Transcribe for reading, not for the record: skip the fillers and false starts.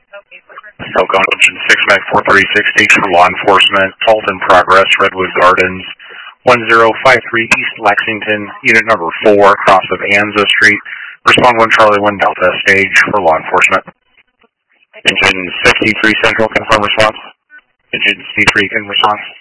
Elk Junction 69436, station for law enforcement. Halt in progress, Redwood Gardens, 1053 East Lexington, unit number 4, cross of Anza Street. Respond 1 Charlie 1 Delta, stage for law enforcement. Engine C3 Central, confirm response. Engine C3 can response.